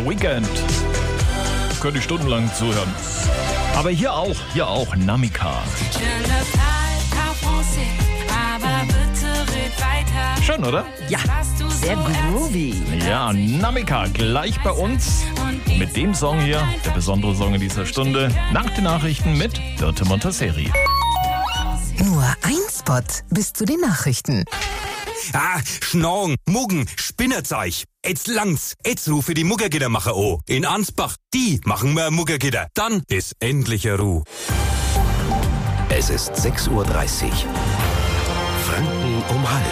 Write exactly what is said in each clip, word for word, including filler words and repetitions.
The Weeknd. Könnte ich stundenlang zuhören. Aber hier auch, hier auch Namika. Schön, oder? Ja, sehr groovy. Ja, Namika gleich bei uns mit dem Song hier, der besondere Song in dieser Stunde, nach den Nachrichten mit Birte Montasseri. Nur ein Spot bis zu den Nachrichten. Ah, Schnorren, Muggen, Spinnerzeug. Jetzt langt's. Jetzt rufe die Muggergittermacher an. In Ansbach, die machen wir Muggergitter. Dann ist endlich Ruhe. Es ist sechs Uhr dreißig. Franken um halb.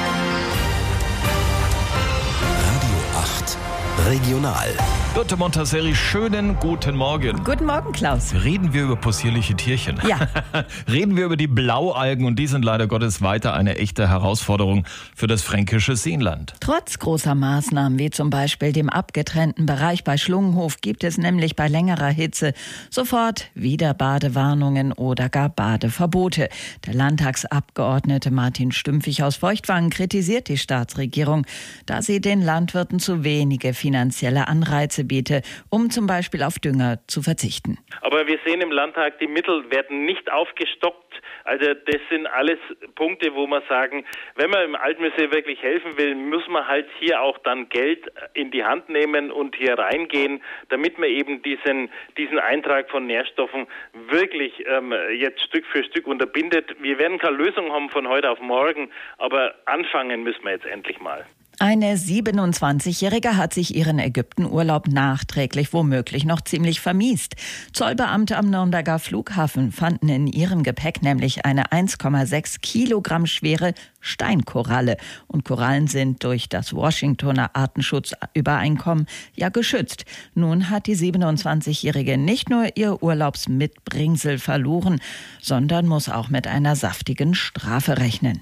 Radio acht. Regional. Birte Montasseri, schönen guten Morgen. Guten Morgen, Klaus. Reden wir über possierliche Tierchen. Ja. Reden wir über die Blaualgen und die sind leider Gottes weiter eine echte Herausforderung für das fränkische Seenland. Trotz großer Maßnahmen wie zum Beispiel dem abgetrennten Bereich bei Schlungenhof gibt es nämlich bei längerer Hitze sofort wieder Badewarnungen oder gar Badeverbote. Der Landtagsabgeordnete Martin Stümpfig aus Feuchtwangen kritisiert die Staatsregierung, da sie den Landwirten zu wenige finanzielle Anreize biete, um zum Beispiel auf Dünger zu verzichten. Aber wir sehen im Landtag, die Mittel werden nicht aufgestockt. Also das sind alles Punkte, wo wir sagen, wenn man im Altmuseum wirklich helfen will, muss man halt hier auch dann Geld in die Hand nehmen und hier reingehen, damit man eben diesen, diesen Eintrag von Nährstoffen wirklich ähm, jetzt Stück für Stück unterbindet. Wir werden keine Lösung haben von heute auf morgen, aber anfangen müssen wir jetzt endlich mal. Eine siebenundzwanzigjährige hat sich ihren Ägyptenurlaub nachträglich womöglich noch ziemlich vermiest. Zollbeamte am Nürnberger Flughafen fanden in ihrem Gepäck nämlich eine eins Komma sechs Kilogramm schwere Steinkoralle. Und Korallen sind durch das Washingtoner Artenschutzübereinkommen ja geschützt. Nun hat die siebenundzwanzigjährige nicht nur ihr Urlaubsmitbringsel verloren, sondern muss auch mit einer saftigen Strafe rechnen.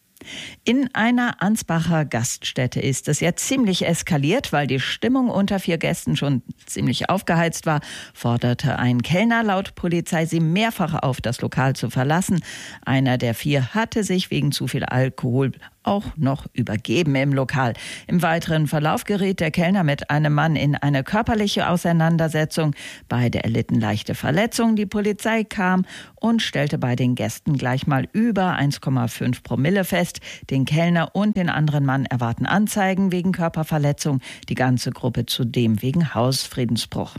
In einer Ansbacher Gaststätte ist es ja ziemlich eskaliert, weil die Stimmung unter vier Gästen schon ziemlich aufgeheizt war, forderte ein Kellner laut Polizei sie mehrfach auf, das Lokal zu verlassen. Einer der vier hatte sich wegen zu viel Alkohol auch noch übergeben im Lokal. Im weiteren Verlauf geriet der Kellner mit einem Mann in eine körperliche Auseinandersetzung. Beide erlitten leichte Verletzungen. Die Polizei kam und stellte bei den Gästen gleich mal über eins Komma fünf Promille fest. Den Kellner und den anderen Mann erwarten Anzeigen wegen Körperverletzung. Die ganze Gruppe zudem wegen Hausfriedensbruch.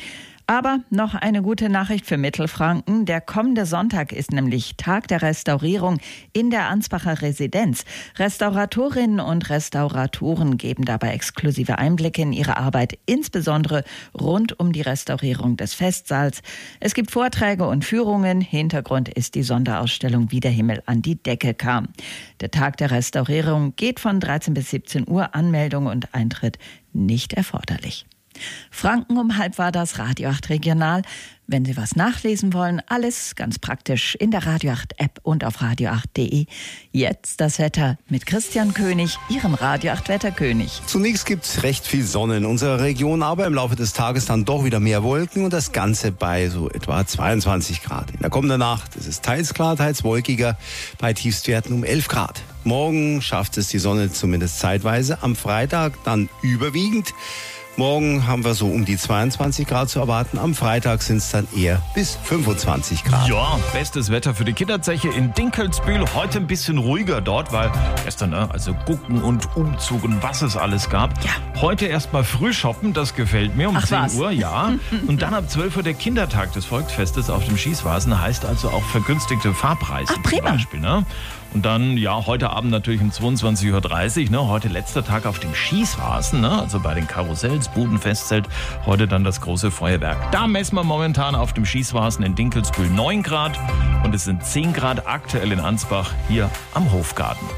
Aber noch eine gute Nachricht für Mittelfranken. Der kommende Sonntag ist nämlich Tag der Restaurierung in der Ansbacher Residenz. Restauratorinnen und Restauratoren geben dabei exklusive Einblicke in ihre Arbeit, insbesondere rund um die Restaurierung des Festsaals. Es gibt Vorträge und Führungen. Hintergrund ist die Sonderausstellung Wie der Himmel an die Decke kam. Der Tag der Restaurierung geht von dreizehn bis siebzehn Uhr. Anmeldung und Eintritt nicht erforderlich. Franken um halb war das Radio acht Regional. Wenn Sie was nachlesen wollen, alles ganz praktisch in der Radio acht App und auf radio acht punkt de. Jetzt das Wetter mit Christian König, Ihrem Radio acht Wetterkönig. Zunächst gibt's recht viel Sonne in unserer Region, aber im Laufe des Tages dann doch wieder mehr Wolken und das Ganze bei so etwa zweiundzwanzig Grad. In der kommenden Nacht ist es teils klar, teils wolkiger, bei Tiefstwerten um elf Grad. Morgen schafft es die Sonne zumindest zeitweise, am Freitag dann überwiegend. Morgen haben wir so um die zweiundzwanzig Grad zu erwarten. Am Freitag sind es dann eher bis fünfundzwanzig Grad. Ja, bestes Wetter für die Kinderzeche in Dinkelsbühl. Heute ein bisschen ruhiger dort, weil gestern, ne, also Gucken und Umzug und was es alles gab. Ja. Heute erstmal früh shoppen, das gefällt mir, um Ach, zehn was? Uhr, ja. Und dann ab zwölf Uhr der Kindertag des Volksfestes auf dem Schießwasen. Heißt also auch vergünstigte Fahrpreise. Ach, prima. Zum Beispiel, ne? Und dann, ja, heute Abend natürlich um zweiundzwanzig Uhr dreißig, ne? Heute letzter Tag auf dem Schießrasen, ne? Also bei den Karussells, Budenfestzelt. Heute dann das große Feuerwerk. Da messen wir momentan auf dem Schießrasen in Dinkelsbühl neun Grad. Und es sind zehn Grad aktuell in Ansbach hier am Hofgarten.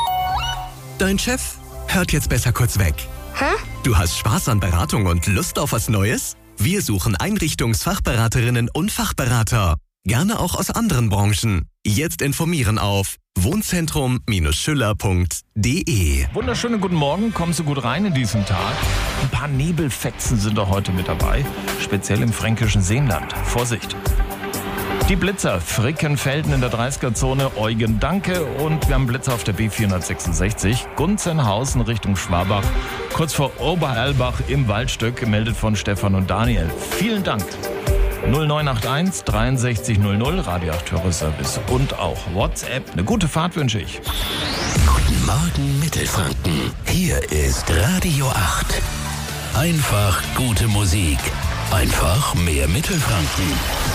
Dein Chef hört jetzt besser kurz weg. Hä? Du hast Spaß an Beratung und Lust auf was Neues? Wir suchen Einrichtungsfachberaterinnen und Fachberater. Gerne auch aus anderen Branchen. Jetzt informieren auf wohnzentrum Schüller punkt de. Wunderschönen guten Morgen, kommen Sie gut rein in diesen Tag. Ein paar Nebelfetzen sind da heute mit dabei, speziell im fränkischen Seenland. Vorsicht! Die Blitzer, Frickenfelden in der dreißiger-Zone, Eugen Danke und wir haben Blitzer auf der B vierhundertsechsundsechzig, Gunzenhausen Richtung Schwabach, kurz vor Obererlbach im Waldstück, gemeldet von Stefan und Daniel. Vielen Dank. null neun acht eins dreiundsechzig null null, Radio acht Hörerservice und auch WhatsApp. Eine gute Fahrt wünsche ich. Guten Morgen Mittelfranken, hier ist Radio acht. Einfach gute Musik, einfach mehr Mittelfranken.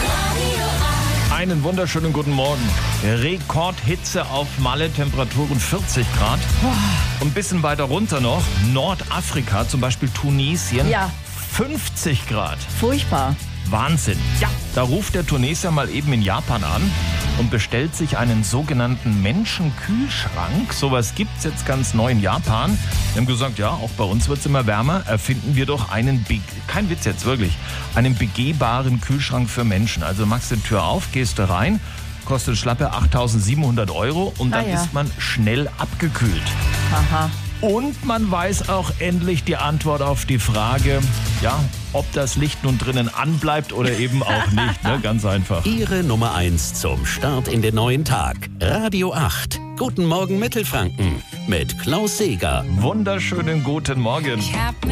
Einen wunderschönen guten Morgen. Rekordhitze auf Malle, Temperaturen vierzig Grad. Und ein bisschen weiter runter noch, Nordafrika, zum Beispiel Tunesien, Ja. fünfzig Grad. Furchtbar. Wahnsinn. Ja, da ruft der Tunesier mal eben in Japan an und bestellt sich einen sogenannten Menschenkühlschrank. Sowas gibt's jetzt ganz neu in Japan. Wir haben gesagt, ja, auch bei uns wird's immer wärmer. Erfinden wir doch einen, be- kein Witz jetzt wirklich, einen begehbaren Kühlschrank für Menschen. Also machst du die Tür auf, gehst du rein, kostet schlappe achttausendsiebenhundert Euro und dann Ah, ja. ist man schnell abgekühlt. Aha. Und man weiß auch endlich die Antwort auf die Frage, ja, ob das Licht nun drinnen anbleibt oder eben auch nicht. Ne? Ganz einfach. Ihre Nummer eins zum Start in den neuen Tag. Radio acht. Guten Morgen Mittelfranken mit Klaus Seeger. Wunderschönen guten Morgen.